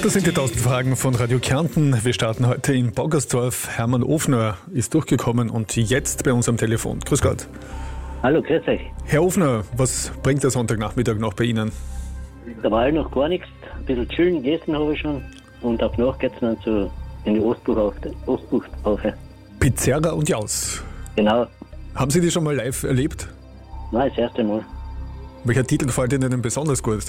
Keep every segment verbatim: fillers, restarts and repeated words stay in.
Das sind die tausend Fragen von Radio Kärnten. Wir starten heute in Baugersdorf. Hermann Ofner ist durchgekommen und jetzt bei uns am Telefon. Grüß Gott. Hallo, grüß euch. Herr Ofner, was bringt der Sonntagnachmittag noch bei Ihnen? Da war ich noch gar nichts. Ein bisschen chillen gegessen habe ich schon. Und auf Nacht geht es dann zu, in die Ostbucht Ostbucht auf. Pizzeria und Jaus. Genau. Haben Sie die schon mal live erlebt? Nein, das erste Mal. Welcher Titel gefällt Ihnen denn besonders gut?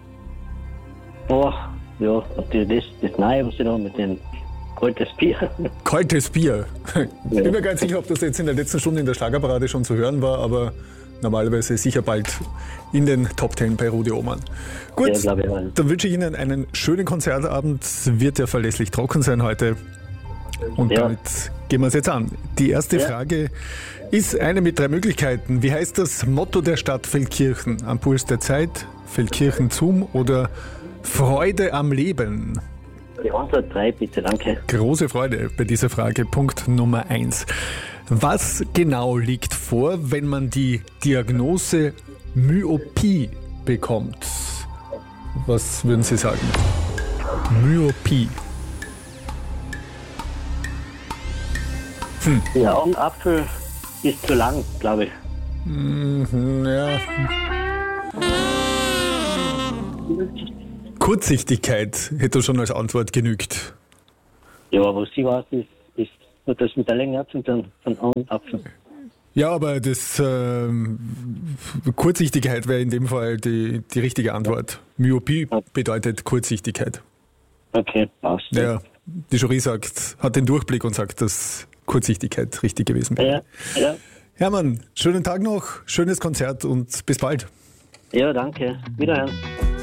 Boah, ja, das, das, das Neue, was sie da mit dem kaltes Bier. Kaltes Bier. Ja. Ich bin mir gar nicht sicher, ob das jetzt in der letzten Stunde in der Schlagerparade schon zu hören war, aber normalerweise sicher bald in den Top Ten bei Rudi Oman. Gut, Ja, glaube ich auch. dann wünsche ich Ihnen einen schönen Konzertabend. Wird ja verlässlich trocken sein heute. Und Ja. damit gehen wir es jetzt an. Die erste Ja. Frage ist eine mit drei Möglichkeiten. Wie heißt das Motto der Stadt Feldkirchen? Am Puls der Zeit, Feldkirchen zum oder Freude am Leben? Die Antwort drei, bitte, danke. Große Freude bei dieser Frage. Punkt Nummer eins. Was genau liegt vor, wenn man die Diagnose Myopie bekommt? Was würden Sie sagen? Myopie. Der Augenapfel ist zu lang, glaube ich. Mhm, ja. Kurzsichtigkeit hätte schon als Antwort genügt. Ja, was sie weiß, ist, ist nur das mit der Länge ab und dann von Augenapfel. Ja, aber das ähm, Kurzsichtigkeit wäre in dem Fall die, die richtige Antwort. Myopie bedeutet Kurzsichtigkeit. Okay, passt. Ja, die Jury sagt, hat den Durchblick und sagt, dass Kurzsichtigkeit richtig gewesen wäre. Ja, ja. Hermann, schönen Tag noch, schönes Konzert und bis bald. Ja, danke. Wiederhören.